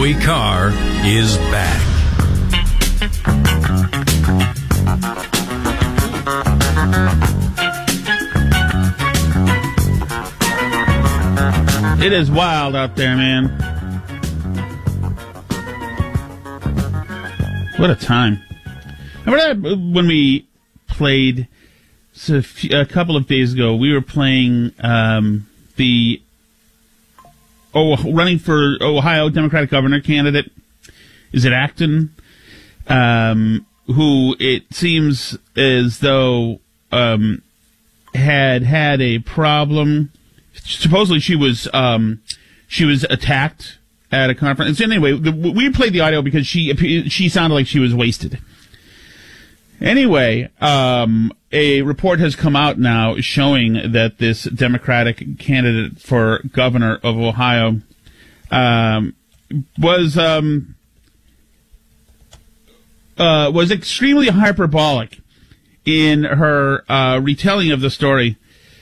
Howie Carr is back. It is wild out there, man. What a time. Remember that when we played a couple of days ago, we were playing running for Ohio Democratic governor candidate, is it Acton, who it seems as though had a problem. Supposedly she was attacked at a conference. Anyway, we played the audio because she sounded like she was wasted. Anyway, a report has come out now showing that this Democratic candidate for governor of Ohio was extremely hyperbolic in her retelling of the story.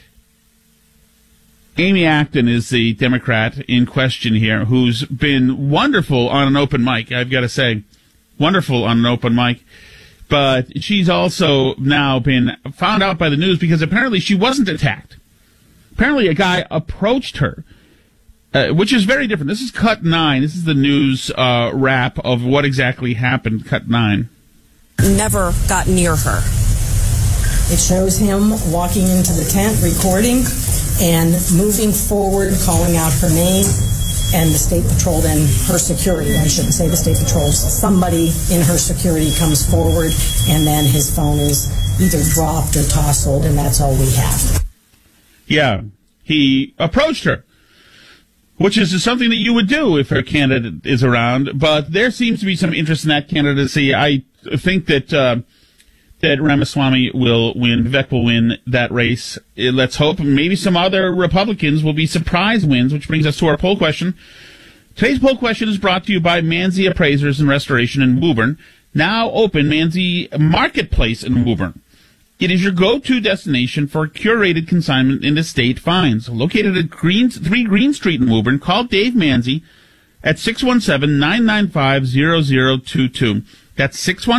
Amy Acton is the Democrat in question here, who's been wonderful on an open mic, I've got to say. Wonderful on an open mic. But she's also now been found out by the news because apparently she wasn't attacked. Apparently a guy approached her, which is very different. This is Cut 9. This is the news wrap of what exactly happened, Cut 9. Never got near her. It shows him walking into the tent, recording, and moving forward, calling out her name, and the State Patrol, then her security. I shouldn't say the State Patrol. Somebody in her security comes forward, and then his phone is either dropped or tousled, and that's all we have. Yeah, he approached her, which is something that you would do if her candidate is around, but there seems to be some interest in that candidacy. I think that Ramaswamy will win, Vivek will win that race. Let's hope maybe some other Republicans will be surprise wins, which brings us to our poll question. Today's poll question is brought to you by Manzi Appraisers and Restoration in Woburn, now open Manzi Marketplace in Woburn. It is your go-to destination for curated consignment into state finds. Located at 3 Green Street in Woburn, call Dave Manzi at 617-995-0022. That's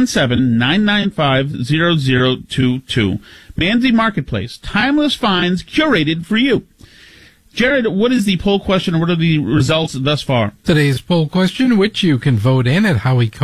617-995-0022. Manzi Marketplace. Timeless finds curated for you. Jared, what is the poll question and what are the results thus far? Today's poll question, which you can vote in at Howie